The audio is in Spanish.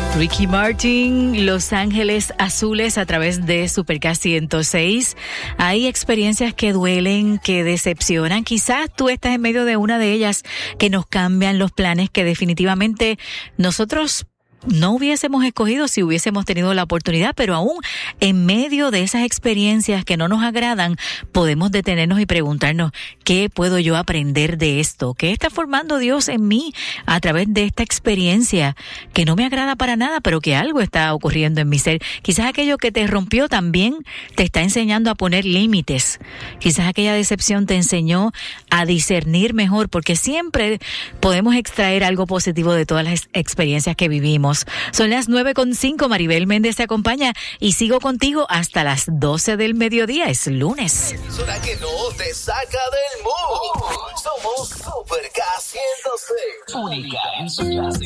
Ricky Martin, Los Ángeles Azules a través de Super K 106. Hay experiencias que duelen, que decepcionan. Quizás tú estás en medio de una de ellas que nos cambian los planes que definitivamente nosotros no hubiésemos escogido si hubiésemos tenido la oportunidad, pero aún en medio de esas experiencias que no nos agradan, podemos detenernos y preguntarnos, ¿qué puedo yo aprender de esto? ¿Qué está formando Dios en mí a través de esta experiencia que no me agrada para nada, pero que algo está ocurriendo en mi ser? Quizás aquello que te rompió también te está enseñando a poner límites. Quizás aquella decepción te enseñó a discernir mejor, porque siempre podemos extraer algo positivo de todas las experiencias que vivimos. Son las 9:05, Maribel Méndez te acompaña y sigo contigo hasta las 12 del mediodía, es lunes. Emisora que no te saca del mood. Somos Super K 106. Única en su clase.